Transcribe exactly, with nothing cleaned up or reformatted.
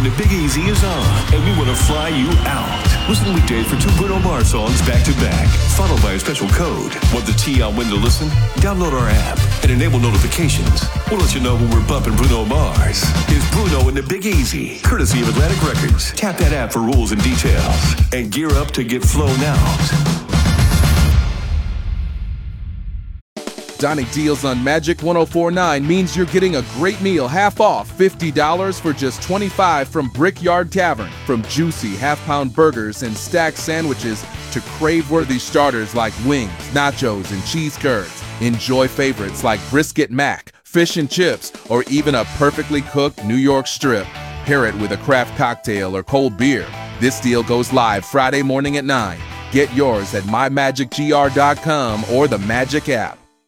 the Big Easy is on, and we want to fly you out. Listen weekdays for two Bruno Mars songs back to back, followed by a special code. Want the tea on when to listen? Download our app and enable notifications. We'll let you know when we're bumping Bruno Mars. It's Bruno and the Big Easy, courtesy of Atlantic Records. Tap that app for rules and details, and gear up to get flown out. Dining deals on Magic one oh four point nine means you're getting a great meal half off, fifty dollars for just twenty-five dollars from Brickyard Tavern. From juicy half-pound burgers and stacked sandwiches to crave-worthy starters like wings, nachos, and cheese curds. Enjoy favorites like brisket mac, fish and chips, or even a perfectly cooked New York strip. Pair it with a craft cocktail or cold beer. This deal goes live Friday morning at nine. Get yours at my magic g r dot com or the Magic app.